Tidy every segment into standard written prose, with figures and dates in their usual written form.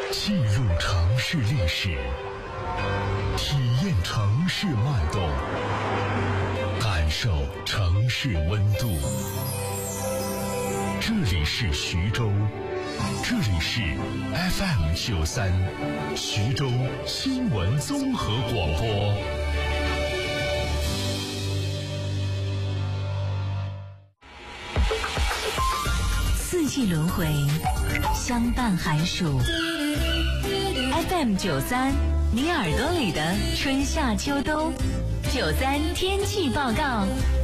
记录城市历史，体验城市脉动，感受城市温度。这里是徐州，这里是 FM93 徐州新闻综合广播。 四季轮回，相伴寒暑。FM93，你耳朵里的春夏秋冬。93天气报告，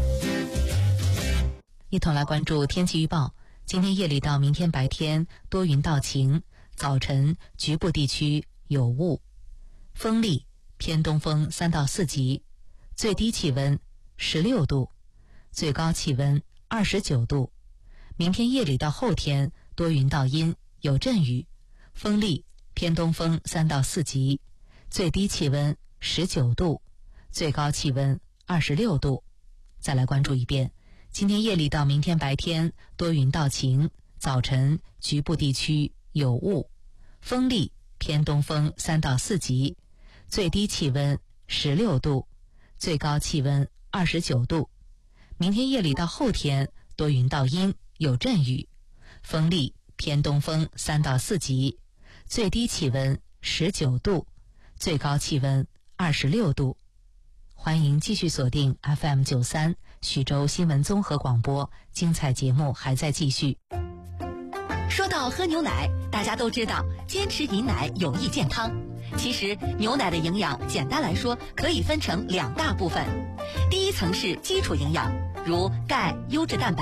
一同来关注天气预报。今天夜里到明天白天多云到晴，早晨局部地区有雾，风力偏东风3到4级，最低气温16度，最高气温29度。明天夜里到后天多云到阴，有阵雨，风力偏东风3到4级，最低气温19度，最高气温26度。再来关注一遍，今天夜里到明天白天多云到晴，早晨局部地区有雾，风力偏东风3到4级，最低气温16度，最高气温29度。明天夜里到后天多云到阴，有阵雨，风力偏东风3到4级，最低气温19度，最高气温26度。欢迎继续锁定 FM93 徐州新闻综合广播，精彩节目还在继续。 说到喝牛奶，大家都知道坚持饮奶有益健康。其实牛奶的营养简单来说可以分成2大部分，第一层是基础营养，如钙、优质蛋白